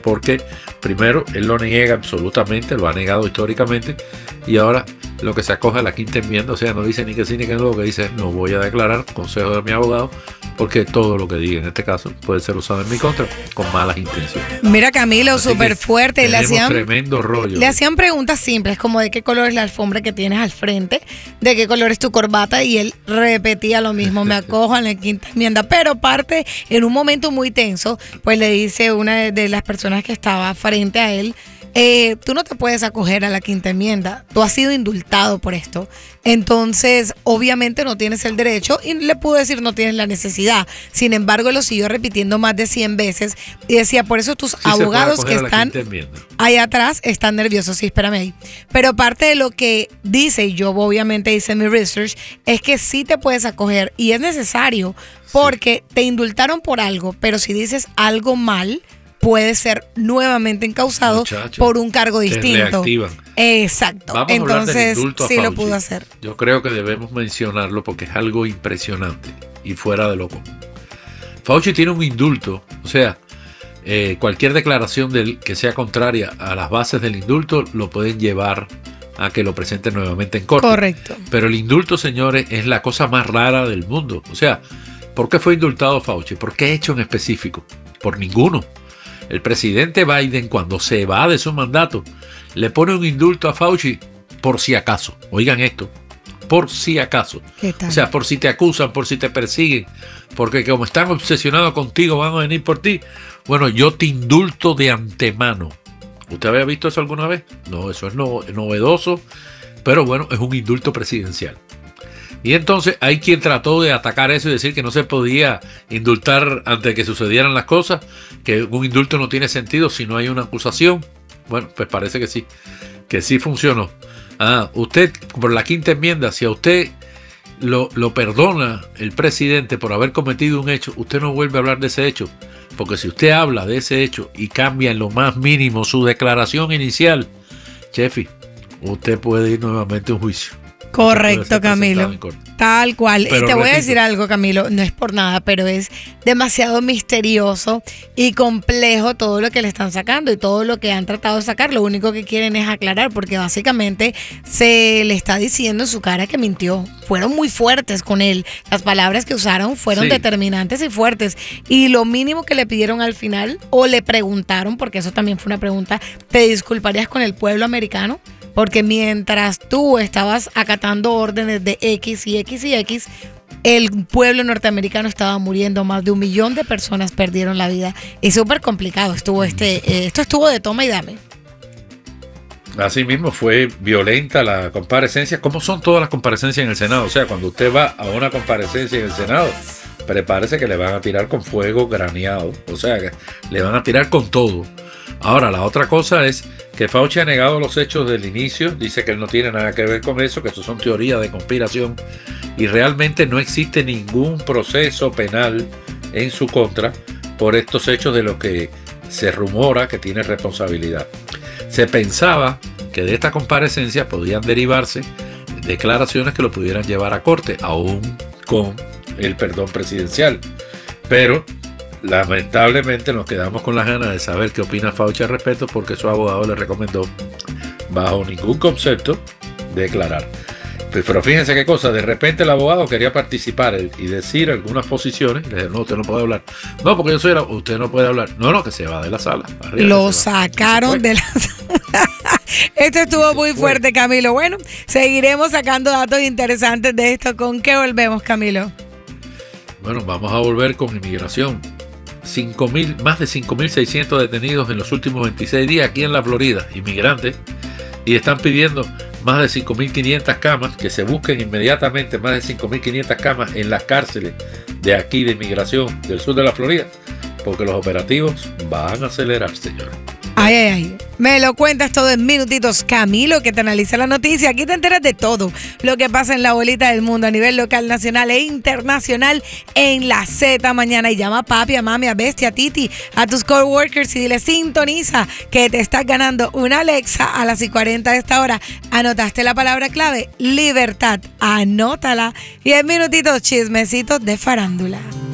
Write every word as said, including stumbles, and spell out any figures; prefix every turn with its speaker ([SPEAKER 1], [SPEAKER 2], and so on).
[SPEAKER 1] porque primero él lo niega absolutamente, lo ha negado históricamente, y ahora lo que se acoge a la quinta enmienda, o sea, no dice ni que sí ni que no, lo que dice no voy a declarar, consejo de mi abogado, porque todo lo que diga en este caso puede ser usado en mi contra con malas intenciones.
[SPEAKER 2] Mira, Camilo, súper fuerte. Le hacían,
[SPEAKER 1] tremendo rollo.
[SPEAKER 2] Le hacían preguntas simples como de qué color es la alfombra que tienes al frente, de qué color es tu corbata, y él repetía lo mismo, me acojo a la quinta enmienda. Pero parte, en un momento muy tenso, pues le dice una de las personas que estaba frente a él, Eh, tú no te puedes acoger a la quinta enmienda, tú has sido indultado por esto, entonces obviamente no tienes el derecho, y le pudo decir no tienes la necesidad. Sin embargo, lo siguió repitiendo más de cien veces y decía, por eso tus sí abogados que están ahí atrás están nerviosos. Sí, espérame ahí. Pero parte de lo que dice, y yo obviamente hice mi research, es que sí te puedes acoger y es necesario porque sí te indultaron por algo, pero si dices algo mal, puede ser nuevamente encausado Muchacho, por un cargo distinto. Exacto.
[SPEAKER 1] Vamos
[SPEAKER 2] Entonces,
[SPEAKER 1] sí
[SPEAKER 2] lo pudo hacer.
[SPEAKER 1] Yo creo que debemos mencionarlo porque es algo impresionante y fuera de lo común. Fauci tiene un indulto, o sea, eh, cualquier declaración del, que sea contraria a las bases del indulto lo pueden llevar a que lo presenten nuevamente en corte.
[SPEAKER 2] Correcto.
[SPEAKER 1] Pero el indulto, señores, es la cosa más rara del mundo. O sea, ¿por qué fue indultado Fauci? ¿Por qué hecho en específico? Por ninguno. El presidente Biden, cuando se va de su mandato, le pone un indulto a Fauci por si acaso. Oigan esto, por si acaso. O sea, por si te acusan, por si te persiguen, porque como están obsesionados contigo, van a venir por ti. Bueno, yo te indulto de antemano. ¿Usted había visto eso alguna vez? No, eso es no, novedoso, pero bueno, es un indulto presidencial. Y entonces hay quien trató de atacar eso y decir que no se podía indultar antes de que sucedieran las cosas, que un indulto no tiene sentido si no hay una acusación. Bueno, pues parece que sí, que sí funcionó. Ah, usted, por la quinta enmienda, si a usted lo, lo perdona el presidente por haber cometido un hecho, usted no vuelve a hablar de ese hecho. Porque si usted habla de ese hecho y cambia en lo más mínimo su declaración inicial, Chefi, usted puede ir nuevamente a un juicio.
[SPEAKER 2] Correcto, Camilo. Tal cual. Pero y te voy repito, a decir algo, Camilo, no es por nada, pero es demasiado misterioso y complejo todo lo que le están sacando y todo lo que han tratado de sacar. Lo único que quieren es aclarar, porque básicamente se le está diciendo en su cara que mintió. Fueron muy fuertes con él. Las palabras que usaron fueron sí. determinantes y fuertes. Y lo mínimo que le pidieron al final, o le preguntaron, porque eso también fue una pregunta, ¿te disculparías con el pueblo americano? Porque mientras tú estabas acatando órdenes de X y X y X, el pueblo norteamericano estaba muriendo. Más de un millón de personas perdieron la vida. Es súper complicado. Estuvo este, eh, esto estuvo de toma y dame.
[SPEAKER 1] Así mismo fue violenta la comparecencia. ¿Cómo son todas las comparecencias en el Senado? O sea, cuando usted va a una comparecencia en el Senado, prepárese que le van a tirar con fuego graneado. O sea, que le van a tirar con todo. Ahora, la otra cosa es que Fauci ha negado los hechos del inicio, dice que él no tiene nada que ver con eso, que eso son teorías de conspiración y realmente no existe ningún proceso penal en su contra por estos hechos de los que se rumora que tiene responsabilidad. Se pensaba que de esta comparecencia podían derivarse declaraciones que lo pudieran llevar a corte, aún con el perdón presidencial, pero lamentablemente nos quedamos con las ganas de saber qué opina Fauci al respecto, porque su abogado le recomendó bajo ningún concepto declarar. Pero fíjense qué cosa, de repente el abogado quería participar y decir algunas posiciones. Le dije, no, usted no puede hablar. No, porque yo soy la... usted no puede hablar. No, no, que se va de la sala. Arriba,
[SPEAKER 2] lo sacaron de la sala. Esto estuvo muy fuerte, Camilo. Bueno, seguiremos sacando datos interesantes de esto. ¿Con qué volvemos, Camilo?
[SPEAKER 1] Bueno, vamos a volver con inmigración. cinco mil, más de cinco mil seiscientos detenidos en los últimos veintiséis días aquí en la Florida, inmigrantes, y están pidiendo más de cinco mil quinientas camas, que se busquen inmediatamente más de cinco mil quinientas camas en las cárceles de aquí de inmigración del sur de la Florida, porque los operativos van a acelerar, señores.
[SPEAKER 2] Ay, ay, ay. Me lo cuentas todo en minutitos, Camilo, que te analiza la noticia. Aquí te enteras de todo lo que pasa en la bolita del mundo a nivel local, nacional e internacional en la Z mañana. Y llama a papi, a mami, a bestia, a Titi, a tus coworkers y dile sintoniza que te estás ganando una Alexa a las y cuarenta de esta hora. ¿Anotaste la palabra clave? Libertad. Anótala. Y en minutitos, chismecitos de farándula.